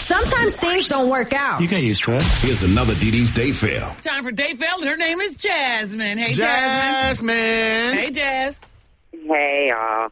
Sometimes things don't work out. You get used to it. Here's another DD's date fail. Time for date fail. Her name is Jasmine. Hey, Jasmine. Hey, Jazz. Hey, y'all.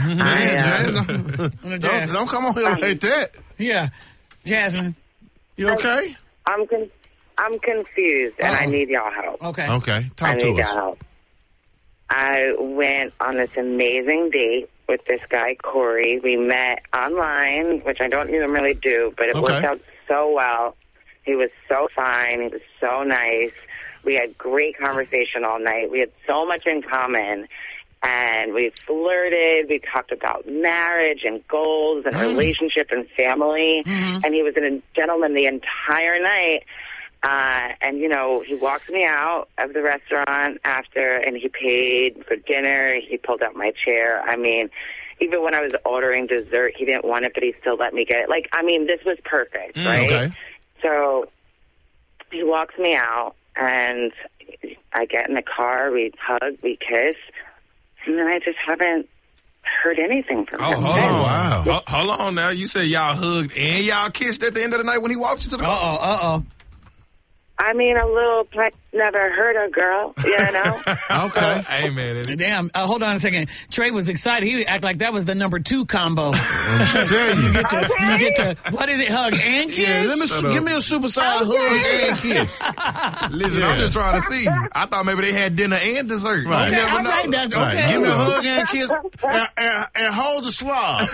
Don't come on here like that. Yeah. Jasmine. You okay? I'm confused, and I need y'all help. Okay. Okay. Talk I to need us. y'all help. I went on this amazing date with this guy, Corey. We met online, which I don't even really do, but it worked out so well. He was so fine. He was so nice. We had great conversation all night. We had so much in common. And we flirted. We talked about marriage and goals and relationship and family. And he was a gentleman the entire night. And, you know, he walked me out of the restaurant after, and he paid for dinner. He pulled out my chair. I mean, even when I was ordering dessert, he didn't want it, but he still let me get it. Like, I mean, this was perfect, right? Okay. So he walks me out, and I get in the car. We hug, we kiss. And then I just haven't heard anything from him. Oh, wow. Hold on now. You said y'all hugged and y'all kissed at the end of the night when he walked you to the car? I mean, a little never hurt a girl, you know? Okay. Hey, man. Damn. Hold on a second. Trey was excited. He act like that was the number 2 combo. I'm telling you. You get to, what is it, hug and kiss? Yeah, give me a supersized hug and kiss. Listen, I'm just trying to see. I thought maybe they had dinner and dessert. Right. You never Okay, know. all right, that's Right. okay. Give me a hug and kiss and hold the slob.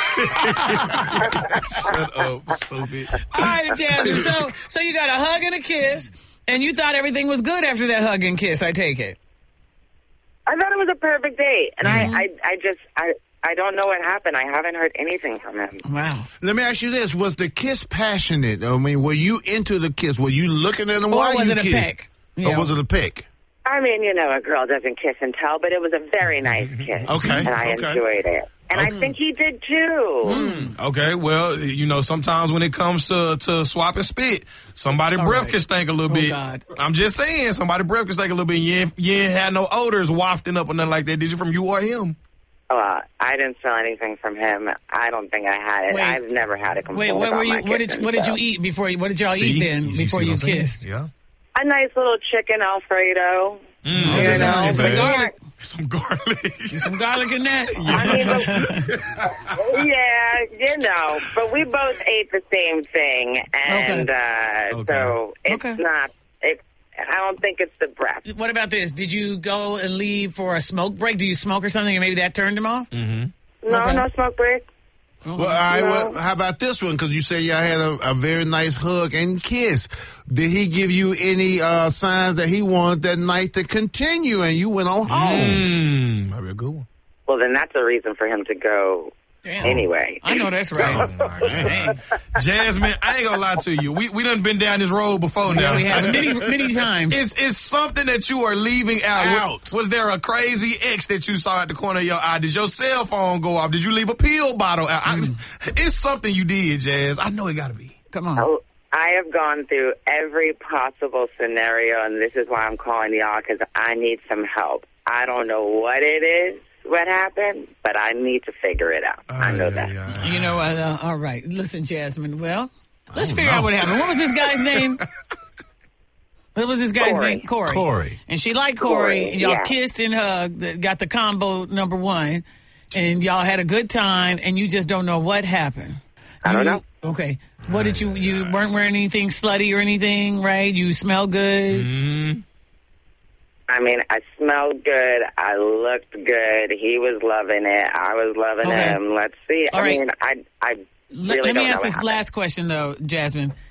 Shut up, stupid. All right, Jasmine. So you got a hug and a kiss, and you thought everything was good after that hug and kiss, I take it. I thought it was a perfect date. And I don't know what happened. I haven't heard anything from him. Wow. Let me ask you this. Was the kiss passionate? I mean, were you into the kiss? Were you looking at him while was you it a kissed? peck? Or was it a peck? I mean, you know, a girl doesn't kiss and tell, but it was a very nice kiss. Okay. And I enjoyed it. And I think he did too. Okay, well, you know, sometimes when it comes to swap and spit, somebody's breath can stink a little bit. God. I'm just saying, somebody's breath can stink a little bit. You ain't had no odors wafting up or nothing like that, did you, from you or him? I didn't smell anything from him. I don't think I had it. Wait. I've never had it. Wait, what were you? What did you eat before? What did y'all eat then before you kissed? Yeah. A nice little chicken Alfredo. Some garlic. Some garlic. Some garlic in that. I mean, yeah, you know. But we both ate the same thing, and so it's not. I don't think it's the breath. What about this? Did you go and leave for a smoke break? Do you smoke or something, and maybe that turned him off? No, no smoke break. Well, all right, well, how about this one? Because you say y'all had a very nice hug and kiss. Did he give you any signs that he wanted that night to continue and you went on home? Might be a good one. Well, then that's a reason for him to go anyway. I know that's right. Jasmine, I ain't gonna lie to you. We done been down this road before now. Yeah, we have many times. It's something that you are leaving out. Was there a crazy X that you saw at the corner of your eye? Did your cell phone go off? Did you leave a pill bottle out? It's something you did, Jazz. I know it gotta be. Come on. Oh, I have gone through every possible scenario, and this is why I'm calling y'all, because I need some help. I don't know what it is. What happened, but I need to figure it out. I know that. You know, all right. Listen, Jasmine, well, let's figure out what happened. What was this guy's name? What was this guy's name? Corey. And she liked Corey. And y'all kissed and hugged, got the combo number 1, and y'all had a good time, and you just don't know what happened. I don't know. Okay. What did you weren't wearing anything slutty or anything, right? You smell good? Mm-hmm. I mean, I smelled good. I looked good. He was loving it. I was loving him. Let's see. All right. mean, I really Let me don't ask know this last question, though, Jasmine.